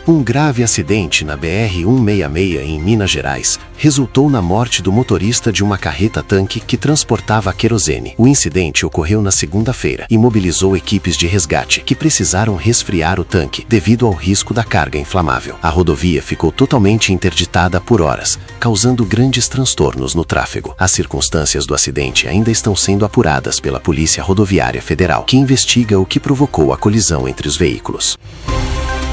Um grave acidente na BR-166 em Minas Gerais resultou na morte do motorista de uma carreta-tanque que transportava querosene. O incidente ocorreu na segunda-feira e mobilizou equipes de resgate que precisaram resfriar o tanque devido ao risco da carga inflamável. A rodovia ficou totalmente interditada por horas, causando grandes transtornos no tráfego. As circunstâncias do acidente ainda estão sendo apuradas pela Polícia Rodoviária Federal, que investiga o que provocou a colisão entre os veículos.